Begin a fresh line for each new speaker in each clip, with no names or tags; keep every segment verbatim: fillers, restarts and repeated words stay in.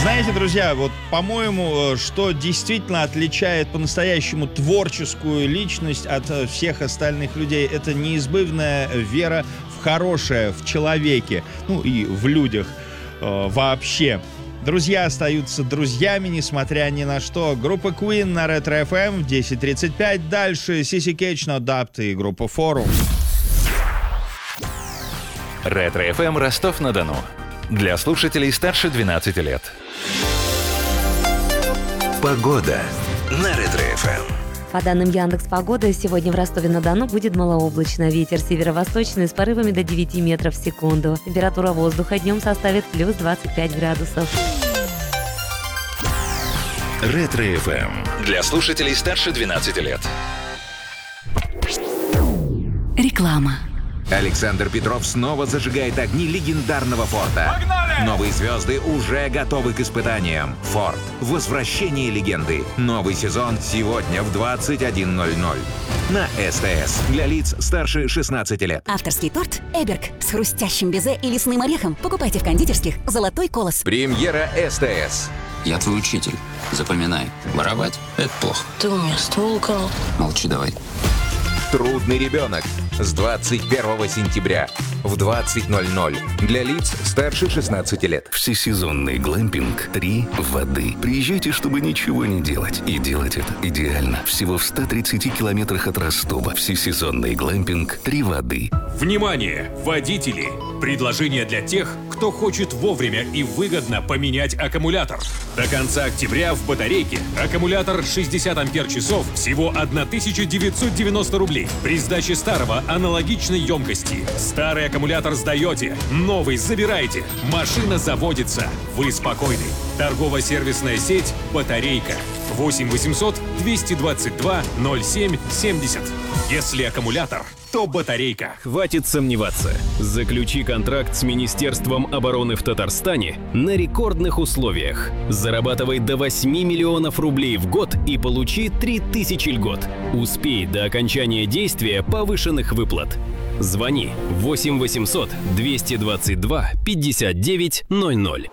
Знаете, друзья, вот, по-моему, что действительно отличает по-настоящему творческую личность от всех остальных людей, это неизбывная вера в хорошее, в человеке, ну и в людях э, вообще. Друзья остаются друзьями, несмотря ни на что. Группа Queen на Ретро эф эм в десять тридцать пять. Дальше Си Си Кетч, No Doubt и группа Форум.
Ретро эф эм Ростов-на-Дону. Для слушателей старше двенадцати лет.
Погода на Ретро эф эм.
По данным Яндекс.Погоды, сегодня в Ростове-на-Дону будет малооблачно. Ветер северо-восточный с порывами до девяти метров в секунду. Температура воздуха днем составит плюс двадцать пять градусов.
Ретро эф эм.
Для слушателей старше двенадцати лет.
Реклама.
Александр Петров снова зажигает огни легендарного Форда. Погнали! Новые звезды уже готовы к испытаниям. Форд. Возвращение легенды. Новый сезон сегодня в двадцать один ноль ноль. На СТС. Для лиц старше шестнадцати лет.
Авторский торт «Эберг» с хрустящим безе и лесным орехом покупайте в кондитерских «Золотой колос».
Премьера СТС.
Я твой учитель. Запоминай. Воровать – это плохо.
Ты у меня ствол украл.
Молчи давай.
Трудный ребенок. С двадцать первого сентября в двадцать ноль ноль. Для лиц старше шестнадцати лет.
Всесезонный глэмпинг «Три воды». Приезжайте, чтобы ничего не делать. И делать это идеально. Всего в ста тридцати километрах от Ростова. Всесезонный глэмпинг «Три воды».
Внимание, водители! Предложение для тех, кто хочет вовремя и выгодно поменять аккумулятор. До конца октября в батарейке аккумулятор шестьдесят ампер-часов всего тысяча девятьсот девяносто рублей. При сдаче старого аналогичной емкости. Старый аккумулятор сдаете, новый забираете. Машина заводится. Вы спокойны. Торгово-сервисная сеть «Батарейка». восемь восемьсот двести двадцать два ноль семь семьдесят. Если аккумулятор, то батарейка.
Хватит сомневаться. Заключи контракт с Министерством обороны в Татарстане на рекордных условиях. Зарабатывай до восьми миллионов рублей в год и получи три тысячи льгот. Успей до окончания действия повышенных выплат. Звони восемь восемьсот двести двадцать два пятьдесят девять ноль ноль.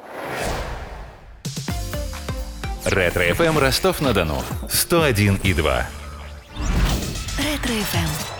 Ретро эф эм Ростов-на-Дону. сто один и два.
Ретро эф эм.